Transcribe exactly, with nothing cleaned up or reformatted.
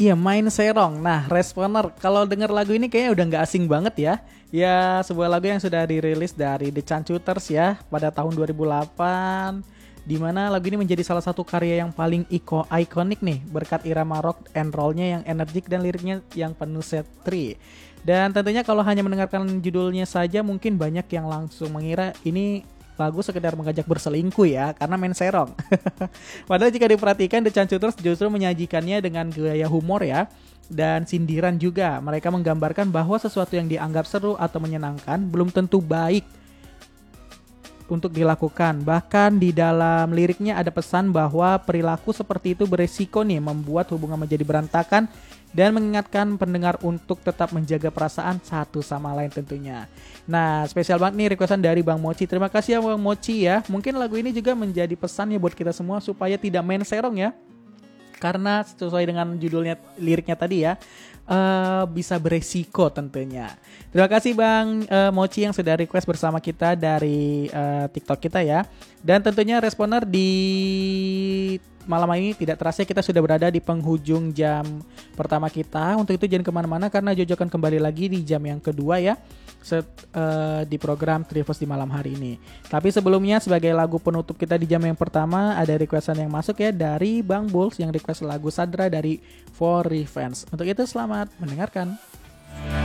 Iya, main serong. Nah, Responer, kalau denger lagu ini kayaknya udah nggak asing banget ya. Ya, sebuah lagu yang sudah dirilis dari The Chancutters ya pada tahun dua ribu delapan. Di mana lagu ini menjadi salah satu karya yang paling iko ikonik nih berkat irama rock and roll-nya yang energik dan liriknya yang penuh setri. Dan tentunya kalau hanya mendengarkan judulnya saja mungkin banyak yang langsung mengira ini lagu sekedar mengajak berselingkuh ya karena main serong. Padahal jika diperhatikan The Chancutters justru menyajikannya dengan gaya humor ya dan sindiran juga. Mereka menggambarkan bahwa sesuatu yang dianggap seru atau menyenangkan belum tentu baik untuk dilakukan. Bahkan di dalam liriknya ada pesan bahwa perilaku seperti itu beresiko nih membuat hubungan menjadi berantakan dan mengingatkan pendengar untuk tetap menjaga perasaan satu sama lain tentunya. Nah, spesial banget nih requestan dari Bang Mochi. Terima kasih ya Bang Mochi ya. Mungkin lagu ini juga menjadi pesan ya buat kita semua supaya tidak main serong ya. Karena sesuai dengan judulnya, liriknya tadi ya, uh, bisa beresiko tentunya. Terima kasih Bang uh, Mochi yang sudah request bersama kita dari uh, TikTok kita ya. Dan tentunya Responer di malam ini tidak terasa kita sudah berada di penghujung jam pertama kita. Untuk itu jangan kemana-mana karena Jojo akan kembali lagi di jam yang kedua ya. Set, uh, di program Trivos di malam hari ini. Tapi sebelumnya sebagai lagu penutup kita di jam yang pertama ada requestan yang masuk ya dari Bang Bulls yang request lagu Sadra dari For Revenge. Untuk itu selamat mendengarkan.